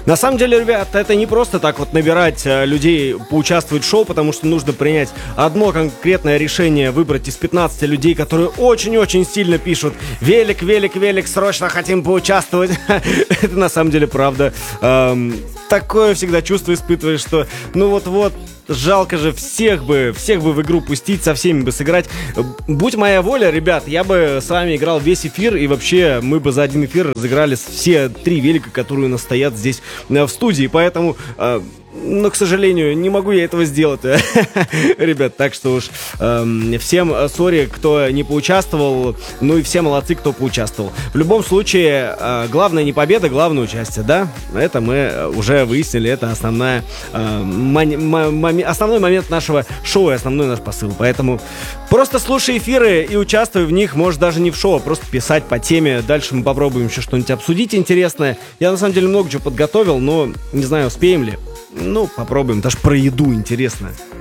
На самом деле, ребят, это не просто так вот набирать людей поучаствовать в шоу, потому что нужно принять одно конкретное решение, выбрать из 15 людей, которые очень-очень сильно пишут: велик, велик, велик, срочно хотим поучаствовать. Это на самом деле правда. Такое всегда чувство испытываешь, что ну вот-вот, жалко же всех бы в игру пустить, со всеми бы сыграть. Будь моя воля, ребят, я бы с вами играл весь эфир, и вообще мы бы за один эфир разыграли все 3 велика, которые у нас стоят здесь в студии. Поэтому, но, к сожалению, не могу я этого сделать, ребят. Так что уж всем сори, кто не поучаствовал, ну и все молодцы, кто поучаствовал. В любом случае, главное не победа, главное участие, да? Это мы уже выяснили, это основной момент нашего шоу и основной наш посыл. Поэтому просто слушай эфиры и участвуй в них. Может, даже не в шоу, а просто писать по теме. Дальше мы попробуем еще что-нибудь обсудить интересное. Я на самом деле много чего подготовил, но не знаю, успеем ли. Ну, попробуем. Даже про еду интересно.